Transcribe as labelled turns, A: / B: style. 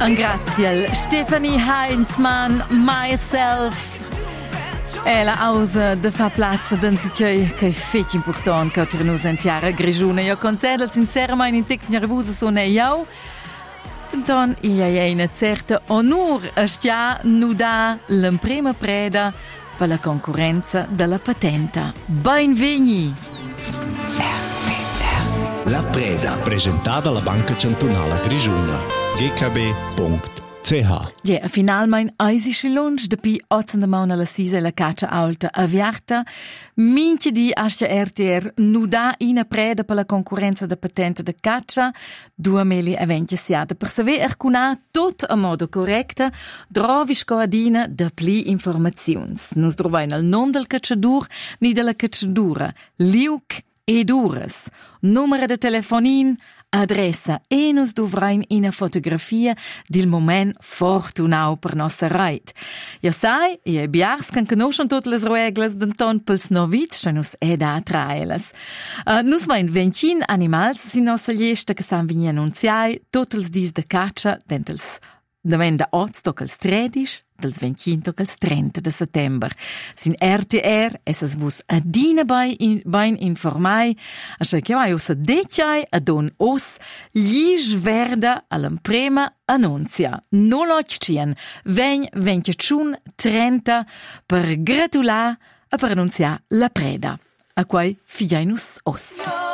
A: Grazie Stephanie Heinzmann, myself. La ausa de fa plazza d'anzitgei che è fetch important che per noi sentiare grigione. Io concedo sinceramente in tec nervoso sono io. Don il è una certa onor a stia nu da l'imprima preda per la concorrenza della patenta. Benveni!
B: La preda presentata alla Banca Cantonala Grigiuna gkb.ch.
A: Ja, finalmein eisische lunch de pi 8 de mauna la 6 la caccia alta aviarta. Mintje di ascia RTR nu da ina preda per la concorrenza de patente de caccia 2027. Per saver cuna tot a modo correcta, drovis coadina de pli informazions. Nus drovain al nom del cacciadur ni de la cacciadura. Liuk ed ures. Numero de telefonin, adressa e nus dovrain ina fotografia del moment fortunau per nostra reit. Ja sai, e biars can conoscen tutte les regles d'enton pels novits, che nus da traelas. Nus vain 20 animals sin nostra lista che san vini annunziai, totels dis de caccia, dentels daven da 8 toc als 13, dels 20 toc als 30 de settember. Sin RTR es vus adina bain informai, ascia che vai us detjai adon os lisch verda all'imprema annunzia. No locchien, ven 30 per gratular e per annunziar la preda. A quai figiainus os.